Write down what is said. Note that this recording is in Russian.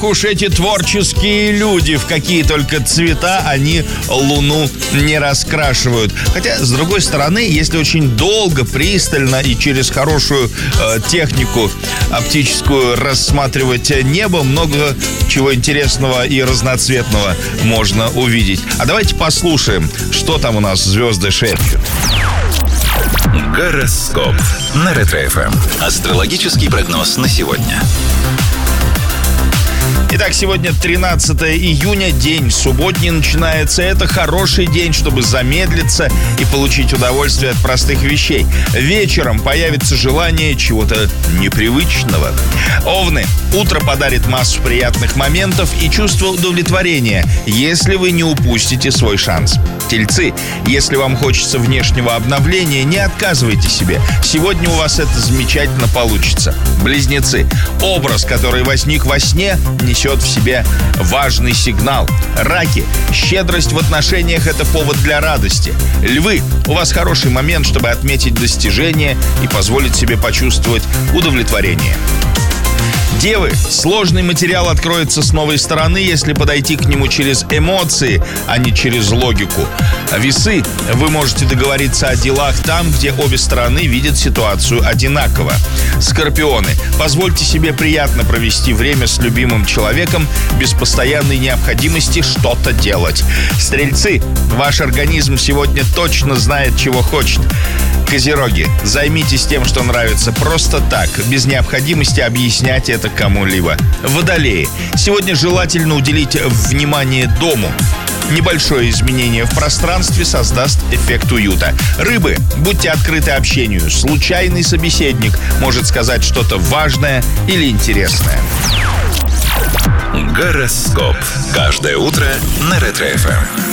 Уж эти творческие люди, в какие только цвета они Луну не раскрашивают. Хотя, с другой стороны, если очень долго, пристально и через хорошую технику оптическую рассматривать небо, много чего интересного и разноцветного можно увидеть. А давайте послушаем, что там у нас звезды шепчут. Гороскоп на Ретро-ФМ. Астрологический прогноз на сегодня. Итак, сегодня 13 июня, день субботний начинается. Это хороший день, чтобы замедлиться и получить удовольствие от простых вещей. Вечером появится желание чего-то непривычного. Овны. Утро подарит массу приятных моментов и чувство удовлетворения, если вы не упустите свой шанс. Тельцы. Если вам хочется внешнего обновления, не отказывайте себе. Сегодня у вас это замечательно получится. Близнецы. Образ, который возник во сне, несет в себе важный сигнал. Раки. Щедрость в отношениях – это повод для радости. Львы. У вас хороший момент, чтобы отметить достижения и позволить себе почувствовать удовлетворение. Девы. Сложный материал откроется с новой стороны, если подойти к нему через эмоции, а не через логику. Весы. Вы можете договориться о делах там, где обе стороны видят ситуацию одинаково. Скорпионы. Позвольте себе приятно провести время с любимым человеком без постоянной необходимости что-то делать. Стрельцы. Ваш организм сегодня точно знает, чего хочет. Козероги. Займитесь тем, что нравится просто так, без необходимости объяснять это кому-либо. Водолеи. Сегодня желательно уделить внимание дому. Небольшое изменение в пространстве создаст эффект уюта. Рыбы. Будьте открыты общению. Случайный собеседник может сказать что-то важное или интересное. Гороскоп. Каждое утро на Ретро-ФМ.